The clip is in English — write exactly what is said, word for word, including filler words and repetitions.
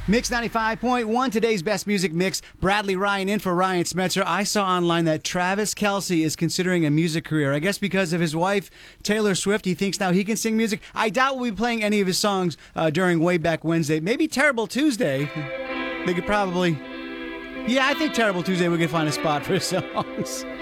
Mix ninety-five point one, today's best music mix. Bradley Ryan in for Ryan Smetzer. I saw online that Travis Kelce is considering a music career. I guess because of his wife, Taylor Swift, he thinks now he can sing music. I doubt we'll be playing any of his songs uh, during Way Back Wednesday. Maybe Terrible Tuesday. They could probably... Yeah, I think Terrible Tuesday we could find a spot for his songs.